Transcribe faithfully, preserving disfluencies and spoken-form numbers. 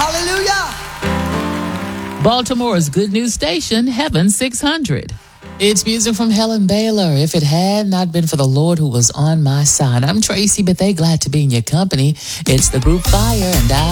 Hallelujah. Baltimore's good news station, Heaven six hundred. It's music from Helen Baylor. If it had not been for the Lord who was on my side. I'm Tracy Bethea, glad to be in your company. It's the group Fire, and I